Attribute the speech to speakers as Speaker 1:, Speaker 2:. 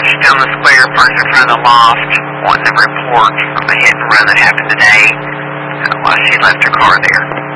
Speaker 1: just down the square, parked in front of the loft, wanting to report on the hit and run that happened today. Well, she left her car there.